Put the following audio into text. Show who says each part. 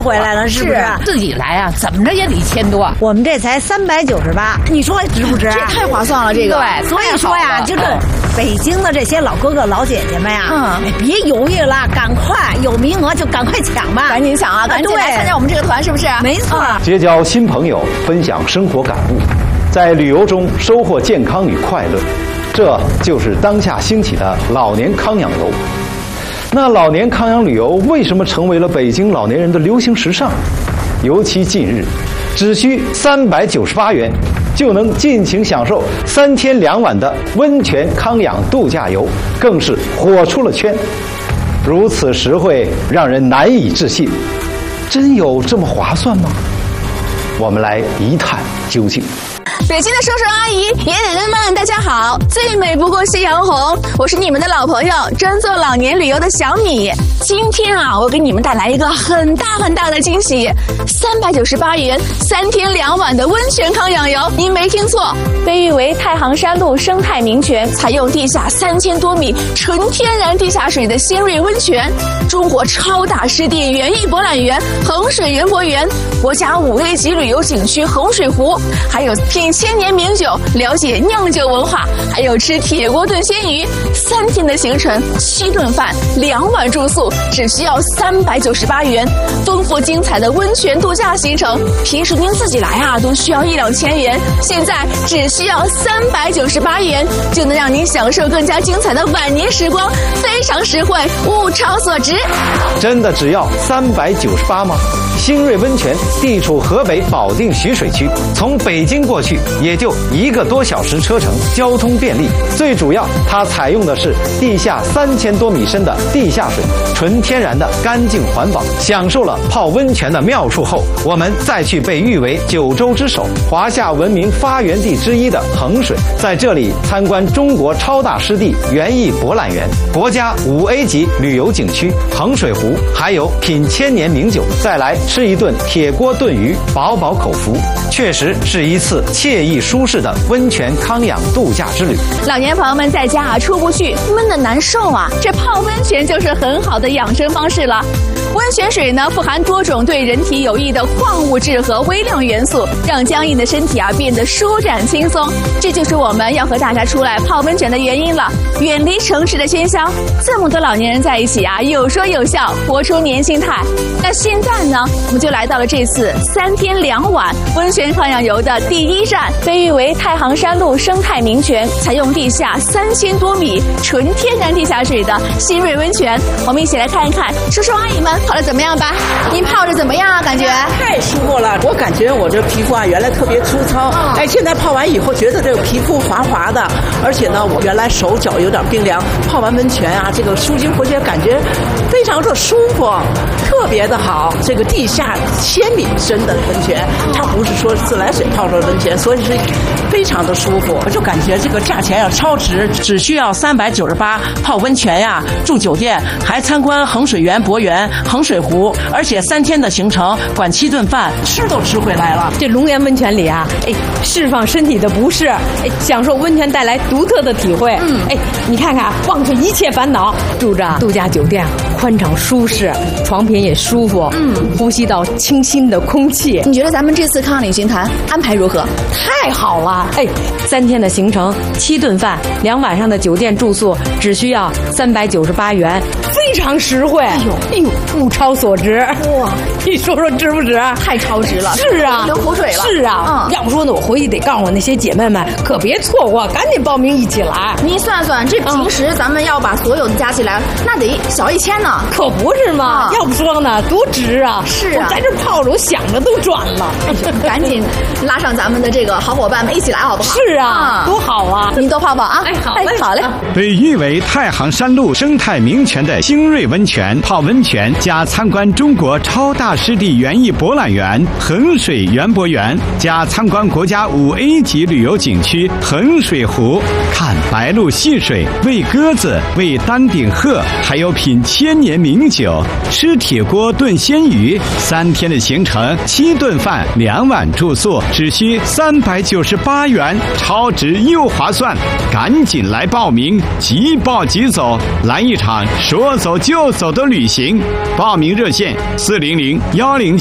Speaker 1: 回来了，是不是？
Speaker 2: 自己来啊，怎么着也得1000多。
Speaker 1: 我们这才398，你说值不值？
Speaker 3: 这太划算了，这个。
Speaker 2: 对，
Speaker 1: 所以说呀，就是北京的这些老哥哥老姐姐们呀，别犹豫了，赶快有名额就赶快抢吧，
Speaker 3: 赶紧抢啊，赶紧来参加我们这个团，是不是？
Speaker 1: 没错，
Speaker 4: 结交新朋友，分享生活感悟，在旅游中收获健康与快乐，这就是当下兴起的老年康养游。那老年康养旅游为什么成为了北京老年人的流行时尚？尤其近日，只需398元就能尽情享受3天2晚的温泉康养度假游，更是火出了圈。如此实惠，让人难以置信。真有这么划算吗？我们来一探究竟。
Speaker 3: 北京的叔叔阿姨、爷爷奶奶们，大家好！最美不过夕阳红，我是你们的老朋友，专做老年旅游的小米。今天啊，我给你们带来一个很大的惊喜，398元3天2晚的温泉康养游，您没听错，被誉为太行山路生态名泉，采用地下3000多米纯天然地下水的仙瑞温泉，中国超大湿地园艺博览园、衡水园博园，国家5A 级旅游景区衡水湖，还有品1000年名酒，了解酿酒文化，还有吃铁锅炖鲜鱼，3天的行程，7顿饭，2晚住宿，只需要398元。丰富精彩的温泉度假行程，平时您自己来啊，都需要1-2千元，现在只需要398元，就能让您享受更加精彩的晚年时光，非常实惠，物超所值。
Speaker 4: 真的只要398吗？新瑞温泉地处河北保定徐水区，从北京过去也就1个多小时车程，交通便利。最主要，它采用的是地下3000多米深的地下水，纯天然的干净环保。享受了泡温泉的妙处后，我们再去被誉为9州之首、华夏文明发源地之一的衡水，在这里参观中国超大湿地园艺博览园、国家5A 级旅游景区衡水湖，还有品1000年名酒，再来吃一顿铁锅炖鱼，饱饱口福。确实是一次惬意舒适的温泉康养度假之旅。
Speaker 3: 老年朋友们在家啊出不去，闷得难受啊，这泡温泉就是很好的养生方式了。温泉水呢富含多种对人体有益的矿物质和微量元素，让僵硬的身体啊变得舒展轻松。这就是我们要和大家出来泡温泉的原因了。远离城市的喧嚣，这么多老年人在一起啊，有说有笑，活出年轻态。那现在呢，我们就来到了这次3天2晚温泉康养游的第一站，被誉为太行山路生态名泉，采用地下3000多米纯天然地下水的新瑞温泉。我们一起来看一看叔叔阿姨们泡的怎么样吧？您泡着怎么样啊？感觉
Speaker 5: 太舒服了，我感觉我这皮肤啊原来特别粗糙，现在泡完以后觉得这个皮肤滑滑的，而且呢我原来手脚有点冰凉，泡完温泉啊这个舒筋活血感觉非常的舒服，特别的好。这个地下1000米深的温泉，它不是说自来水泡出的温泉，所以是非常的舒服。我就感觉这个价钱要超值，只需要398泡温泉呀，住酒店，还参观衡水园博园、衡水湖，而且3天的行程，管7顿饭，吃都吃回来了。
Speaker 6: 这龙岩温泉里啊，释放身体的不适，享受温泉带来独特的体会。你看看，忘却一切烦恼，住着度假酒店，宽敞舒适，床品也舒服，呼吸到清新的空气。
Speaker 3: 你觉得咱们这次康养旅行团安排如何？
Speaker 6: 太好了！3天的行程，7顿饭，2晚上的酒店住宿，只需要398元，非常实惠。哎呦，物超所值！哇，你说值不值？
Speaker 3: 太超值了！
Speaker 6: 是啊，
Speaker 3: 流口水了。
Speaker 6: 是啊，要不说呢，我回去得告诉我那些姐妹们，可别错过，赶紧报名一起来。
Speaker 3: 你算算，这平时咱们要把所有的加起来，那得小1000呢。
Speaker 6: 可不是嘛？要不说呢，多值啊！
Speaker 3: 是啊，
Speaker 6: 我在这泡着，我想着都转了。
Speaker 3: 赶紧拉上咱们的这个好伙伴们一起来，好不好？
Speaker 6: 是啊，多好啊！
Speaker 3: 您多泡泡啊！好嘞。
Speaker 7: 被誉为太行山路生态名泉的新瑞温泉，泡温泉加参观中国超大湿地园艺博览园、衡水园博园，加参观国家5A 级旅游景区衡水湖，看白鹭戏水，喂鸽子，喂丹顶鹤，还有品1000年名酒，吃铁铁锅炖鲜鱼，3天的行程，7顿饭，2晚住宿，只需398元，超值又划算，赶紧来报名，即报即走，来一场说走就走的旅行。报名热线400-107